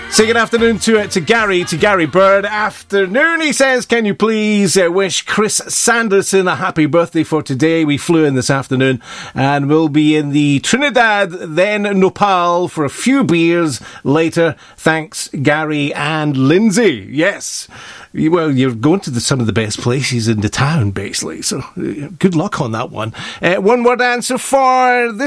Say good afternoon to Gary Bird. Afternoon, he says, can you please wish Chris Sanderson a happy birthday for today? We flew in this afternoon and we'll be in the Trinidad, then Nepal for a few beers later. Thanks, Gary and Lindsay. Yes. Well, you're going to some of the best places in the town, basically. So good luck on that one. One word answer for this